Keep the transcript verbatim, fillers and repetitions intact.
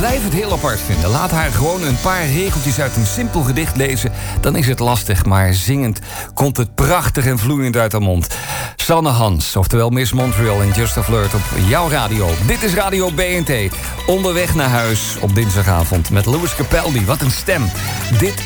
blijf het heel apart vinden. Laat haar gewoon een paar regeltjes uit een simpel gedicht lezen. Dan is het lastig, maar zingend komt het prachtig en vloeiend uit haar mond. Sanne Hans, oftewel Miss Montreal in Just a Flirt op jouw radio. Dit is Radio B N T. Onderweg naar huis op dinsdagavond met Lewis Capaldi. Wat een stem. Dit